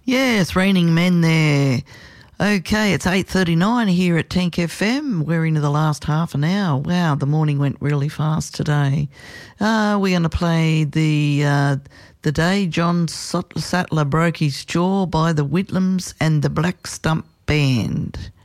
Yes, Raining Men there. Okay, it's 8:39 here at Tank FM. We're into the last half an hour. Wow, the morning went really fast today. We're going to play the day John Sattler broke his jaw by the Whitlams and the Black Stump Band.